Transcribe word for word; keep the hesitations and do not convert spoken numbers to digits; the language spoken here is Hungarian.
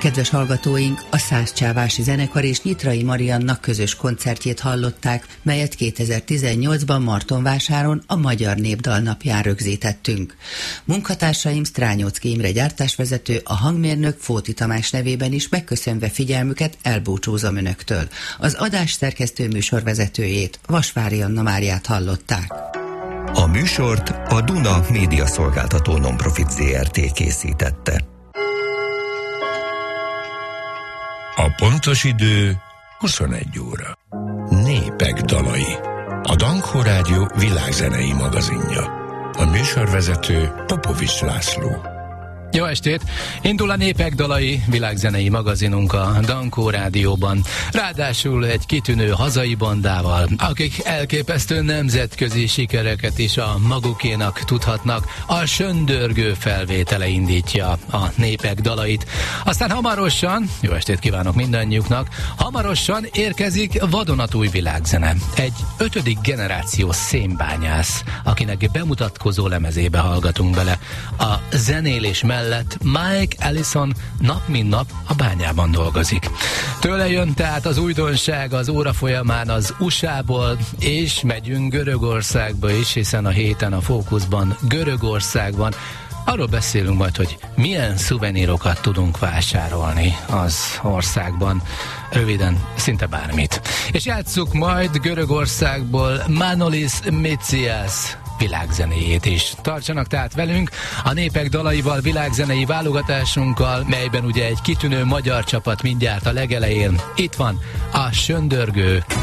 Kedves hallgatóink, a Szászcsávási Zenekar és Nyitrai Mariannak közös koncertjét hallották, melyet kétezer-tizennyolcban Martonvásáron a Magyar Népdal napján rögzítettünk. Munkatársaim Strányóczky Imre gyártásvezető, a hangmérnök Fóti Tamás nevében is megköszönve figyelmüket elbúcsúzom önöktől. Az adás szerkesztő műsorvezetőjét, Vasvári Anna Máriát hallották. A műsort a Duna Média Szolgáltató Nonprofit zé er té készítette. A pontos idő huszonegy óra. Népek dalai. A Dankó Rádió világzenei magazinja. A műsorvezető Popovics László. Jó estét! Indul a Népek dalai világzenei magazinunk a Dankó Rádióban. Ráadásul egy kitűnő hazai bandával, akik elképesztő nemzetközi sikereket is a magukénak tudhatnak. A Söndörgő felvétele indítja a Népek dalait. Aztán hamarosan, jó estét kívánok mindannyiuknak, hamarosan érkezik vadonatúj világzene. Egy ötödik generációs szénbányász, akinek bemutatkozó lemezébe hallgatunk bele. A zenélés mellett mellett Mike Allison nap mint nap a bányában dolgozik. Tőle jön tehát az újdonság az óra folyamán az u es á-ból, és megyünk Görögországba is, hiszen a héten a fókuszban Görögország van. Arról beszélünk majd, hogy milyen szuvenírokat tudunk vásárolni az országban. Röviden, szinte bármit. És játsszuk majd Görögországból Manolis Mitsias világzenéjét is. Tartsanak tehát velünk a Népek dalaival, világzenei válogatásunkkal, melyben ugye egy kitűnő magyar csapat mindjárt a legelején. Itt van a Söndörgő.